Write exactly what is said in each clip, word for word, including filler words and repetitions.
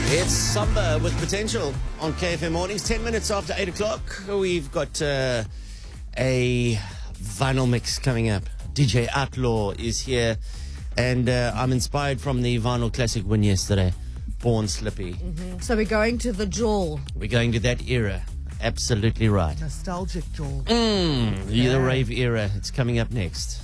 It's Samba with Potential on K F M Mornings. Ten minutes after eight o'clock, we've got uh, a vinyl mix coming up. D J Outlaw is here, and uh, I'm inspired from the vinyl classic win yesterday, Born Slippy. Mm-hmm. So we're going to the Jaw. We're going to that era. Absolutely right. Nostalgic Jaw. Mm, yeah. The rave era. It's coming up next.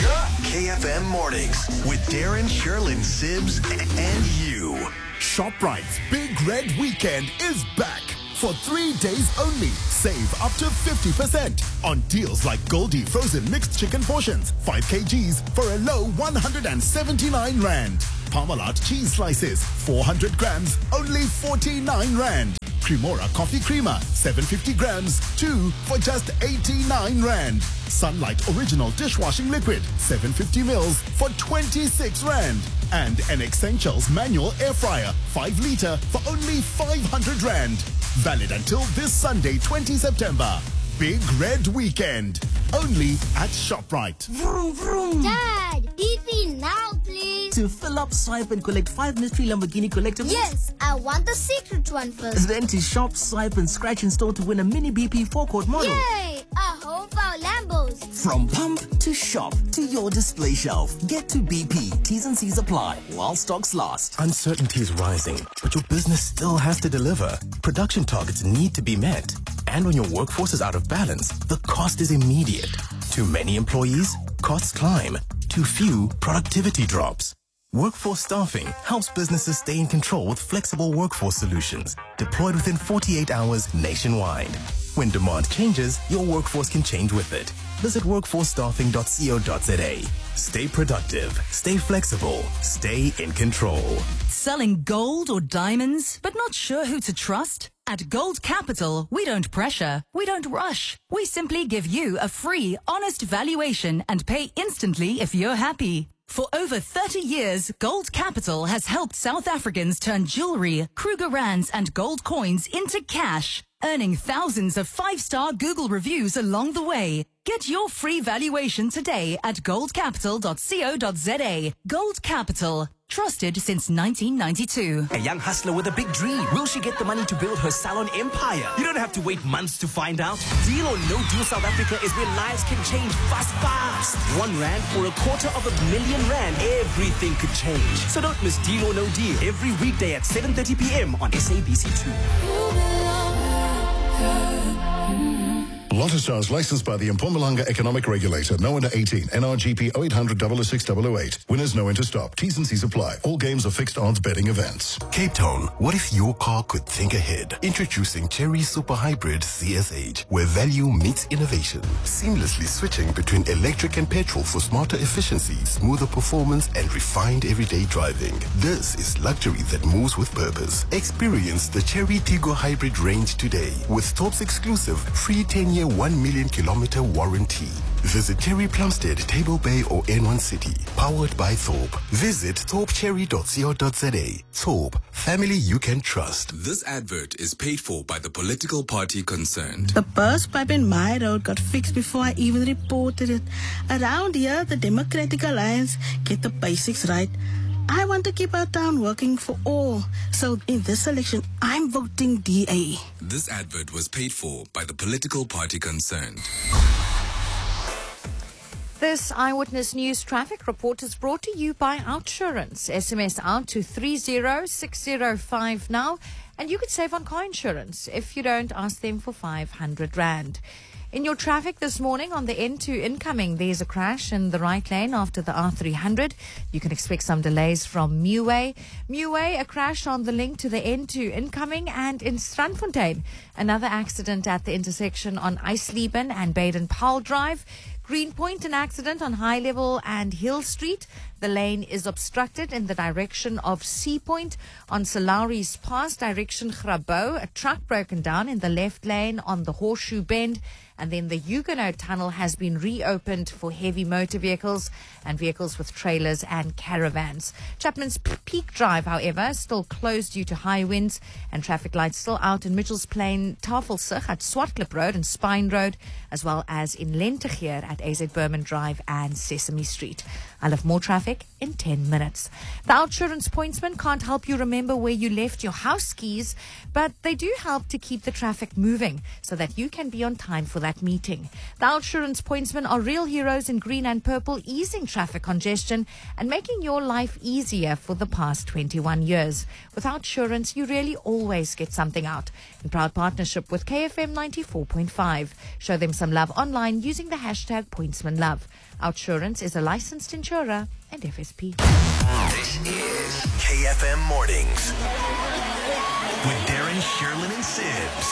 K F M Mornings with Darren, Sherlyn, Sibs, and you. ShopRite's Big Red Weekend is back. For three days only, save up to fifty percent on deals like Goldie frozen mixed chicken portions, five kilograms for a low one hundred seventy-nine rand. Parmalat cheese slices, four hundred grams, only forty-nine rand. Cremora coffee creamer, seven hundred fifty grams, two for just eighty-nine rand. Sunlight Original dishwashing liquid, seven hundred fifty mils for twenty-six rand. And an Essentials manual air fryer, five litre for only five hundred rand. Valid until this Sunday, twentieth September. Big Red Weekend. Only at ShopRite. Vroom, vroom. Dad, D P now, please. To fill up, swipe, and collect five mystery Lamborghini collectibles? Yes, I want the secret one first. Then to shop, swipe, and scratch in store to win a mini B P forecourt model. Yay! A whole our Lambos. From pump to shop to your display shelf. Get to B P. T's and C's apply while stocks last. Uncertainty is rising, but your business still has to deliver. Production targets need to be met. And when your workforce is out of balance, the cost is immediate. Too many employees, costs climb. Too few, productivity drops. Workforce Staffing helps businesses stay in control with flexible workforce solutions deployed within forty-eight hours nationwide. When demand changes, your workforce can change with it. Visit workforce staffing dot co dot za. Stay productive, stay flexible, stay in control. Selling gold or diamonds, but not sure who to trust? At Gold Capital, we don't pressure, we don't rush. We simply give you a free, honest valuation and pay instantly if you're happy. For over thirty years, Gold Capital has helped South Africans turn jewelry, Kruger rands, and gold coins into cash, earning thousands of five-star Google reviews along the way. Get your free valuation today at gold capital dot co dot za. Gold Capital. Trusted since nineteen ninety-two. A young hustler with a big dream. Will she get the money to build her salon empire? You don't have to wait months to find out. Deal or No Deal South Africa is where lives can change fast, fast. One rand or a quarter of a million rand. Everything could change. So don't miss Deal or No Deal every weekday at seven thirty p.m. on S A B C two. Lotto Stars licensed by the Mpumalanga Economic Regulator. No under eighteen. N R G P oh eight hundred, double oh six, double oh eight. Winners know when to stop. T's and C's apply. All games are fixed odds betting events. Cape Town, what if your car could think ahead? Introducing Chery Super Hybrid C S H, where value meets innovation. Seamlessly switching between electric and petrol for smarter efficiency, smoother performance, and refined everyday driving. This is luxury that moves with purpose. Experience the Chery Tiggo Hybrid range today with Thorpe's exclusive free ten-year one million kilometer warranty. Visit Chery Plumstead, Table Bay or N one City. Powered by Thorpe. Visit thorpe chery dot co dot za. Thorpe, family you can trust. This advert is paid for by the political party concerned. The burst pipe in my road got fixed before I even reported it. Around here, the Democratic Alliance get the basics right. I want to keep our town working for all. So in this election, I'm voting D A. This advert was paid for by the political party concerned. This Eyewitness News traffic report is brought to you by Outsurance. S M S out to three zero six zero five now, and you could save on car insurance. If you don't, ask them for five hundred rand. In your traffic this morning on the N two incoming, there's a crash in the right lane after the R three hundred. You can expect some delays from Muway. Muway, a crash on the link to the N two incoming, and in Strandfontein, another accident at the intersection on Eisleben and Baden-Powell Drive. Greenpoint, an accident on High Level and Hill Street. The lane is obstructed in the direction of Sea Point. On Salaris Pass, direction Grabo, a truck broken down in the left lane on the Horseshoe Bend. And then the Huguenot Tunnel has been reopened for heavy motor vehicles and vehicles with trailers and caravans. Chapman's Peak Drive, however, still closed due to high winds, and traffic lights still out in Mitchells Plain, Tafelsig at Swartklip Road and Spine Road, as well as in Lentegeer at A Z Berman Drive and Sesame Street. I'll have more traffic in ten minutes. The Outsurance Pointsman can't help you remember where you left your house keys, but they do help to keep the traffic moving so that you can be on time for that meeting. The Outsurance Pointsmen are real heroes in green and purple, easing traffic congestion and making your life easier for the past twenty-one years. With Outsurance, you really always get something out. In proud partnership with K F M ninety-four point five. Show them some love online using the hashtag PointsmanLove. Outsurance is a licensed insurer and F S P. This is K F M Mornings with Darren, Sherlin, and Sibs.